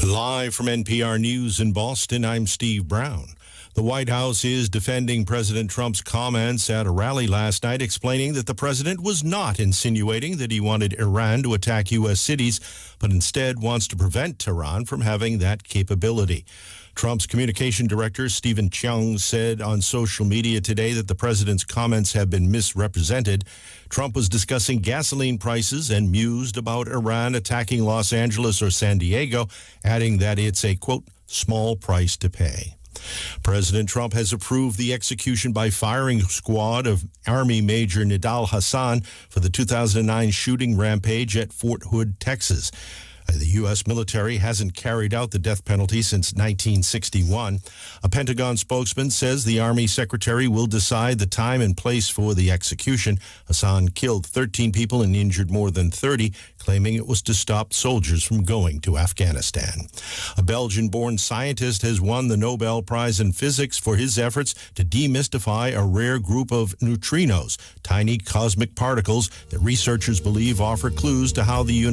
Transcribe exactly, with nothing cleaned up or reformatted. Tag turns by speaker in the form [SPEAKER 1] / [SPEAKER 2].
[SPEAKER 1] Live from N P R News in Boston, I'm Steve Brown. The White House is defending President Trump's comments at a rally last night, explaining that the president was not insinuating that he wanted Iran to attack U S cities, but instead wants to prevent Tehran from having that capability. Trump's communication director, Stephen Chung, said on social media today that the president's comments have been misrepresented. Trump was discussing gasoline prices and mused about Iran attacking Los Angeles or San Diego, adding that it's a, quote, small price to pay. President Trump has approved the execution by firing squad of Army Major Nidal Hasan for the two thousand nine shooting rampage at Fort Hood, Texas. The U S military hasn't carried out the death penalty since nineteen sixty-one. A Pentagon spokesman says the Army Secretary will decide the time and place for the execution. Hassan killed thirteen people and injured more than thirty, claiming it was to stop soldiers from going to Afghanistan. A Belgian-born scientist has won the Nobel Prize in Physics for his efforts to demystify a rare group of neutrinos, tiny cosmic particles that researchers believe offer clues to how the universe